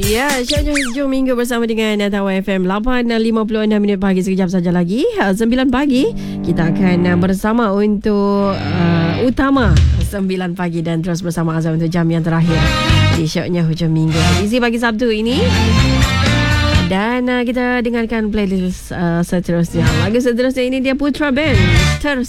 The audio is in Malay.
Ya, Syahdu hujung minggu bersama dengan Tawa FM 8.56 minit pagi. Sekejap saja lagi 9 pagi kita akan bersama untuk utama 9 pagi dan terus bersama Azam untuk jam yang terakhir di syoknya hujung minggu edisi pagi Sabtu ini. Dan kita dengarkan playlist seterusnya. Lagu seterusnya ini dia Putra Band. Terus